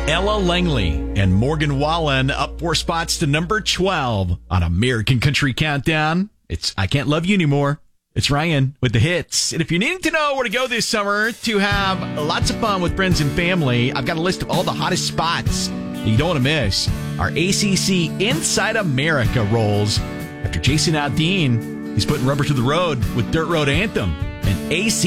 Ella Langley and Morgan Wallen up 4 spots to number 12 on American Country Countdown. It's I Can't Love You Anymore. It's Ryan with the hits. And if you're needing to know where to go this summer to have lots of fun with friends and family, I've got a list of all the hottest spots that you don't want to miss. Our ACC Inside America rolls after Jason Aldean. He's putting rubber to the road with Dirt Road Anthem and AC.